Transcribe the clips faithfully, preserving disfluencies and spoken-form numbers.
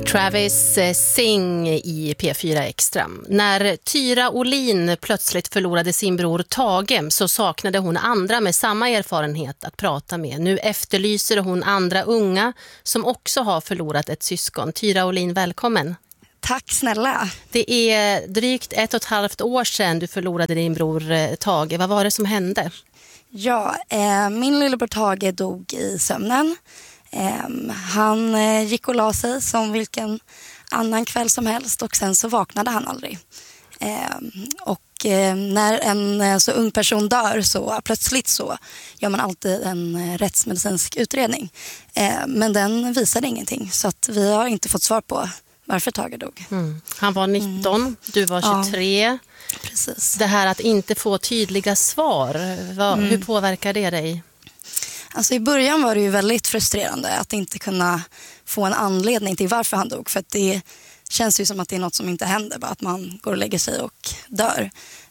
Travis Sing i P fyra Extra. När Tyra Olin plötsligt förlorade sin bror Tage så saknade hon andra med samma erfarenhet att prata med. Nu efterlyser hon andra unga som också har förlorat ett syskon. Tyra Olin, välkommen. Tack snälla. Det är drygt ett och ett halvt år sedan du förlorade din bror Tage. Vad var det som hände? Ja, eh, min lillebror Tage dog i sömnen. Eh, han eh, gick och la sig som vilken annan kväll som helst och sen så vaknade han aldrig. Eh, och eh, när en eh, så ung person dör så plötsligt så gör man alltid en eh, rättsmedicinsk utredning. Eh, men den visade ingenting så att vi har inte fått svar på varför Tage dog. Mm. Han var nitton, mm. du var tjugotre. Ja, precis. Det här att inte få tydliga svar, vad, mm. hur påverkar det dig? Alltså i början var det ju väldigt frustrerande att inte kunna få en anledning till varför han dog. För att det känns ju som att det är något som inte händer, bara att man går och lägger sig och dör.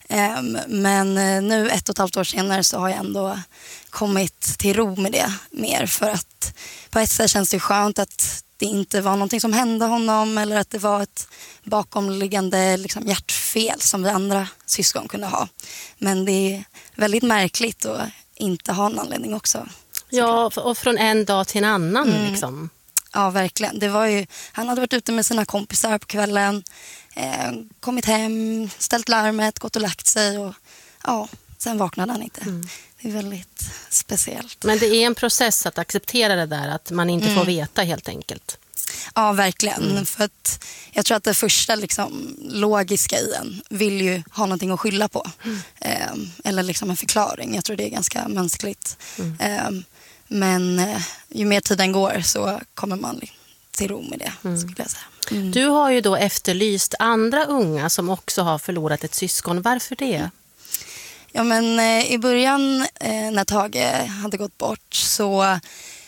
Men nu ett och ett halvt år senare så har jag ändå kommit till ro med det mer. För att på ett sätt känns det skönt att det inte var någonting som hände honom eller att det var ett bakomliggande liksom, hjärtfel som vi andra syskon kunde ha. Men det är väldigt märkligt att inte ha en anledning också. Ja, och från en dag till en annan mm. liksom. Ja, verkligen. Det var ju, han hade varit ute med sina kompisar på kvällen, eh, kommit hem, ställt larmet, gått och lagt sig och ja, sen vaknade han inte. Mm. Det är väldigt speciellt. Men det är en process att acceptera det där, att man inte mm. får veta helt enkelt. Ja, verkligen. Mm. För att jag tror att det första liksom, logiska i en vill ju ha någonting att skylla på. Mm. Eh, eller liksom en förklaring. Jag tror det är ganska mänskligt. Mm. Eh, men eh, ju mer tiden går så kommer man till ro med det, mm. skulle jag säga. Mm. Du har ju då efterlyst andra unga som också har förlorat ett syskon. Varför det? Mm. Ja, men eh, i början eh, när Tage hade gått bort så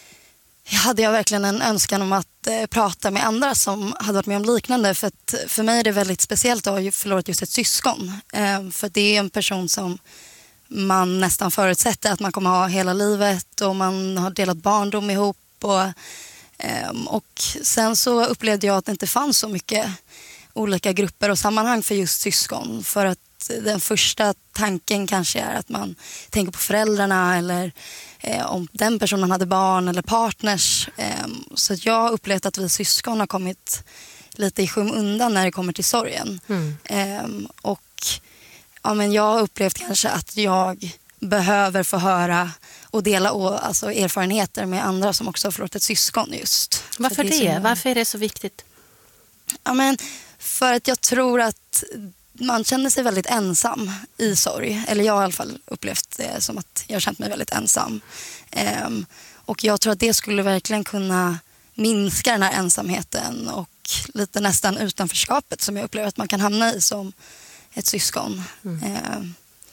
hade jag verkligen en önskan om att eh, prata med andra som hade varit med om liknande. För att för mig är det väldigt speciellt att ha förlorat just ett syskon. Eh, för det är en person som man nästan förutsätter att man kommer ha hela livet och man har delat barndom ihop. Och, eh, och sen så upplevde jag att det inte fanns så mycket olika grupper och sammanhang för just syskon. För att den första tanken kanske är att man tänker på föräldrarna eller eh, om den personen hade barn eller partners. Eh, så jag har upplevt att vi syskon har kommit lite i skymundan när det kommer till sorgen. Mm. Eh, och ja, men jag har upplevt kanske att jag behöver få höra och dela å, alltså erfarenheter med andra som också har förlorat ett syskon just. Varför det? det? Varför är det så viktigt? Ja, men för att jag tror att man känner sig väldigt ensam i sorg. Eller jag har i alla fall upplevt det som att jag har känt mig väldigt ensam. Um, och jag tror att det skulle verkligen kunna minska den här ensamheten och lite nästan utanförskapet som jag upplever att man kan hamna i som ett syskon. Mm. Um,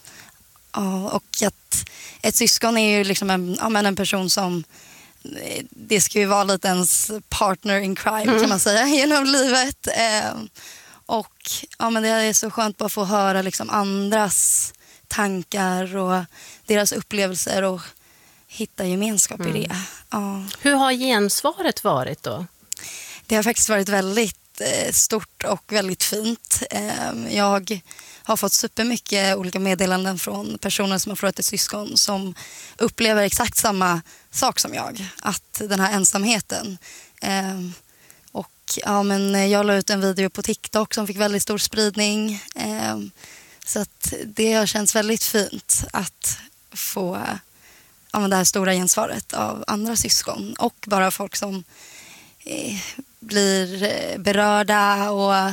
ja, och att ett syskon är ju liksom en, ja, men en person som det ska ju vara lite ens partner in crime mm. kan man säga genom livet. Um, Och ja, men det är så skönt bara att få höra liksom andras tankar och deras upplevelser och hitta gemenskap mm. i det. Ja. Hur har gensvaret varit då? Det har faktiskt varit väldigt eh, stort och väldigt fint. Eh, jag har fått supermycket olika meddelanden från personer som har förlorat ett syskon som upplever exakt samma sak som jag. Att den här ensamheten... Eh, Ja, men jag la ut en video på TikTok som fick väldigt stor spridning. Eh, så att det har känts väldigt fint att få ja, men det här stora gensvaret av andra syskon. Och bara folk som eh, blir eh, berörda och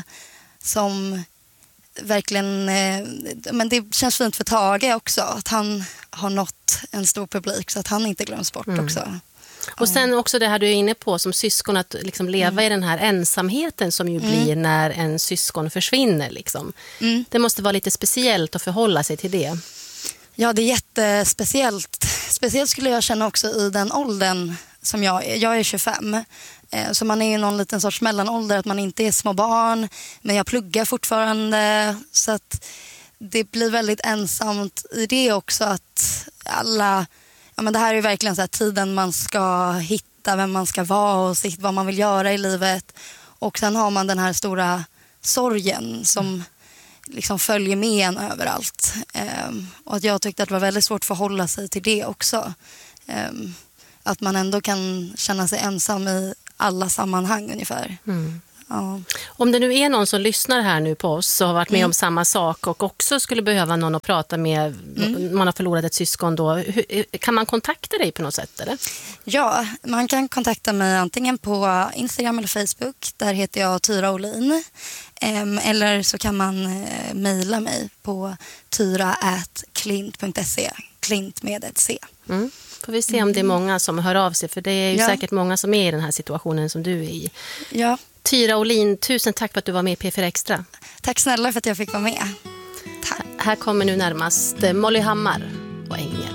som verkligen... Eh, men det känns fint för Tage också. Att han har nått en stor publik så att han inte glöms bort mm. också. Och sen också det här du är inne på som syskon, att liksom leva mm. i den här ensamheten som ju mm. blir när en syskon försvinner. Liksom. Mm. Det måste vara lite speciellt att förhålla sig till det. Ja, det är jättespeciellt. Speciellt skulle jag känna också i den åldern som jag är. Jag är tjugofem. Så man är i någon liten sorts mellanålder, att man inte är små barn. Men jag pluggar fortfarande. Så att det blir väldigt ensamt i det också att alla... Ja, men det här är verkligen så här tiden man ska hitta vem man ska vara och vad man vill göra i livet. Och sen har man den här stora sorgen som liksom följer med en överallt. Um, och att jag tyckte att det var väldigt svårt att förhålla sig till det också. Um, att man ändå kan känna sig ensam i alla sammanhang ungefär. Mm. Ja. Om det nu är någon som lyssnar här nu på oss och har varit med mm. om samma sak och också skulle behöva någon att prata med, mm. man har förlorat ett syskon då, hur, kan man kontakta dig på något sätt eller? Ja, man kan kontakta mig antingen på Instagram eller Facebook, där heter jag Tyra Olin. Um, eller så kan man uh, mejla mig på tyra at klint punkt se, klint med ett C. Mm. Får vi se om det är många som hör av sig, för det är ju ja. säkert många som är i den här situationen som du är i. Ja. Tyra Olin, tusen tack för att du var med i P fyra Extra. Tack snälla för att jag fick vara med. Tack. Här kommer nu närmast Molly Hammar och Ängel.